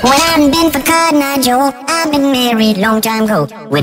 When I hadn't been for Cotton Eye Joe, I've been married long time ago.